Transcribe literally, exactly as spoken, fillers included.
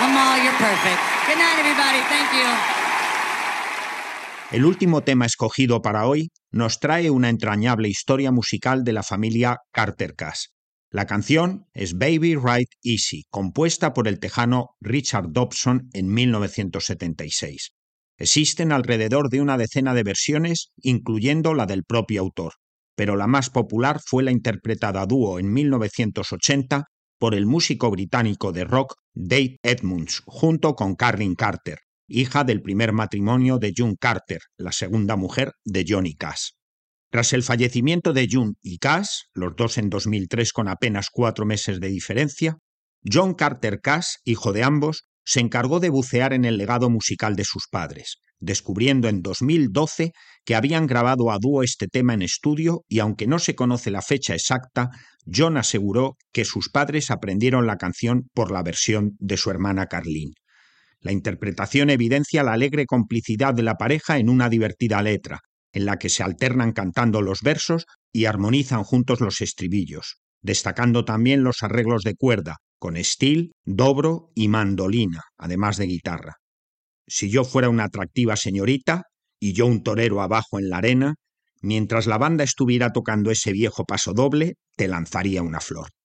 Amal, you're perfect. Good night, everybody. Thank you. El último tema escogido para hoy nos trae una entrañable historia musical de la familia Carter Cass. La canción es Baby Ride Easy, compuesta por el tejano Richard Dobson en mil novecientos setenta y seis. Existen alrededor de una decena de versiones, incluyendo la del propio autor, pero la más popular fue la interpretada a dúo en mil novecientos ochenta por el músico británico de rock Dave Edmunds, junto con Carlin Carter, hija del primer matrimonio de June Carter, la segunda mujer de Johnny Cash. Tras el fallecimiento de June y Cash, los dos en dos mil tres con apenas cuatro meses de diferencia, John Carter Cash, hijo de ambos, se encargó de bucear en el legado musical de sus padres, descubriendo en dos mil doce que habían grabado a dúo este tema en estudio y aunque no se conoce la fecha exacta, John aseguró que sus padres aprendieron la canción por la versión de su hermana Carlin. La interpretación evidencia la alegre complicidad de la pareja en una divertida letra, en la que se alternan cantando los versos y armonizan juntos los estribillos, destacando también los arreglos de cuerda, con steel, dobro y mandolina, además de guitarra. Si yo fuera una atractiva señorita y yo un torero abajo en la arena, mientras la banda estuviera tocando ese viejo pasodoble, te lanzaría una flor.